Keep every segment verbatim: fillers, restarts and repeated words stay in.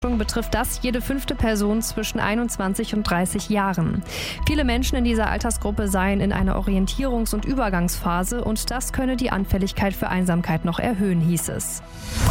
betrifft das jede fünfte Person zwischen einundzwanzig und dreißig Jahren. Viele Menschen in dieser Altersgruppe seien in einer Orientierungs- und Übergangsphase und das könne die Anfälligkeit für Einsamkeit noch erhöhen, hieß es.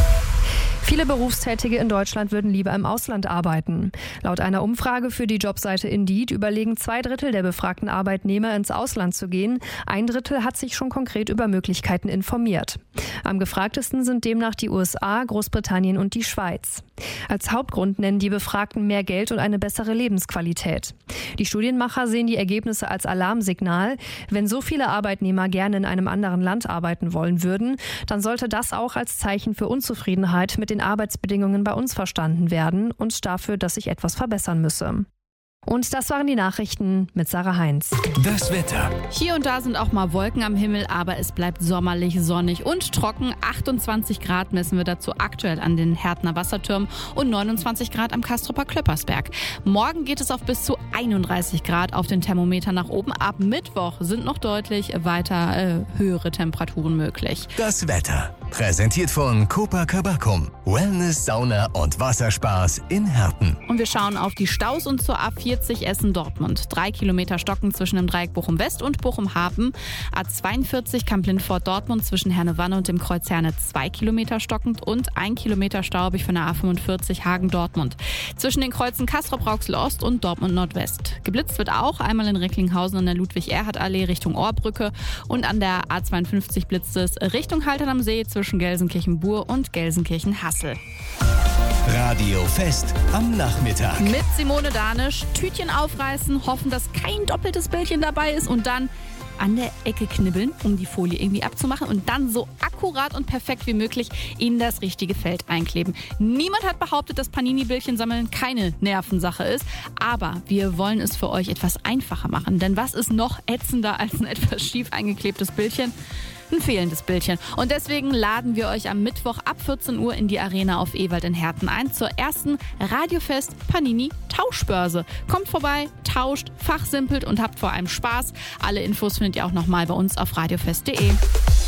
Viele Berufstätige in Deutschland würden lieber im Ausland arbeiten. Laut einer Umfrage für die Jobseite Indeed überlegen zwei Drittel der befragten Arbeitnehmer, ins Ausland zu gehen. Ein Drittel hat sich schon konkret über Möglichkeiten informiert. Am gefragtesten sind demnach die U S A, Großbritannien und die Schweiz. Als Hauptgrund nennen die Befragten mehr Geld und eine bessere Lebensqualität. Die Studienmacher sehen die Ergebnisse als Alarmsignal. Wenn so viele Arbeitnehmer gerne in einem anderen Land arbeiten wollen würden, dann sollte das auch als Zeichen für Unzufriedenheit mit den Arbeitsbedingungen bei uns verstanden werden und dafür, dass sich etwas verbessern müsse. Und das waren die Nachrichten mit Sarah Heinz. Das Wetter. Hier und da sind auch mal Wolken am Himmel, aber es bleibt sommerlich, sonnig und trocken. achtundzwanzig Grad messen wir dazu aktuell an den Härtner Wassertürmen und neunundzwanzig Grad am Kastrupper Klöppersberg. Morgen geht es auf bis zu einunddreißig Grad auf den Thermometer nach oben. Ab Mittwoch sind noch deutlich weiter äh, höhere Temperaturen möglich. Das Wetter. Präsentiert von Copa Cabacum. Wellness, Sauna und Wasserspaß in Herten. Und wir schauen auf die Staus und zur A vierzig Essen-Dortmund. Drei Kilometer stocken zwischen dem Dreieck Bochum-West und Bochum-Hafen. A zweiundvierzig Kamp-Lindfort-Dortmund zwischen Herne-Wanne und dem Kreuz Herne zwei Kilometer stockend und ein Kilometer staubig von der A fünfundvierzig Hagen-Dortmund. Zwischen den Kreuzen Castrop-Rauxel-Ost und Dortmund-Nordwest. Geblitzt wird auch einmal in Recklinghausen an der Ludwig-Erhard-Allee Richtung Ohrbrücke und an der A zweiundfünfzig blitzt es Richtung Haltern am See zwischen Gelsenkirchen-Bur und Gelsenkirchen-Hassel. Radio Fest am Nachmittag. Mit Simone Danisch, Tütchen aufreißen, hoffen, dass kein doppeltes Bildchen dabei ist und dann an der Ecke knibbeln, um die Folie irgendwie abzumachen und dann so akkurat und perfekt wie möglich in das richtige Feld einkleben. Niemand hat behauptet, dass Panini-Bildchen sammeln keine Nervensache ist, aber wir wollen es für euch etwas einfacher machen, denn was ist noch ätzender als ein etwas schief eingeklebtes Bildchen? Ein fehlendes Bildchen. Und deswegen laden wir euch am Mittwoch ab vierzehn Uhr in die Arena auf Ewald in Herten ein zur ersten Radiofest Panini Tauschbörse. Kommt vorbei, tauscht, fachsimpelt und habt vor allem Spaß. Alle Infos findet ihr auch nochmal bei uns auf radiofest punkt de.